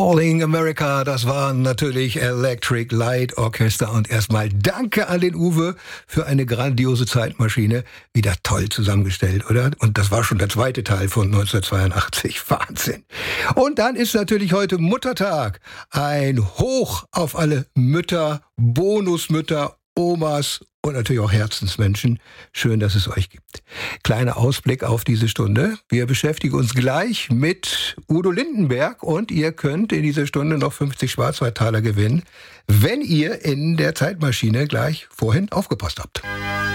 Calling America, das waren natürlich Electric Light Orchestra. Und erstmal danke an den Uwe für eine grandiose Zeitmaschine. Wieder toll zusammengestellt, oder? Und das war schon der zweite Teil von 1982. Wahnsinn. Und dann ist natürlich heute Muttertag. Ein Hoch auf alle Mütter, Bonusmütter, Omas und natürlich auch Herzensmenschen. Schön, dass es euch gibt. Kleiner Ausblick auf diese Stunde. Wir beschäftigen uns gleich mit Udo Lindenberg und ihr könnt in dieser Stunde noch 50 Schwarzwaldtaler gewinnen, wenn ihr in der Zeitmaschine gleich vorhin aufgepasst habt.